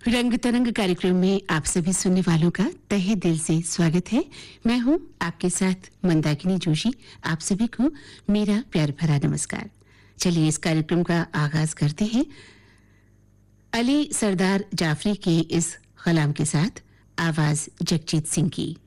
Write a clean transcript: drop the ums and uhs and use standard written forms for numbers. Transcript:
रंग तरंग कार्यक्रम में आप सभी सुनने वालों का तहे दिल से स्वागत है। मैं हूं आपके साथ मंदाकिनी जोशी। आप सभी को मेरा प्यार भरा नमस्कार। चलिए इस कार्यक्रम का आगाज करते हैं अली सरदार जाफरी के इस कलाम के साथ। आवाज जगजीत सिंह की।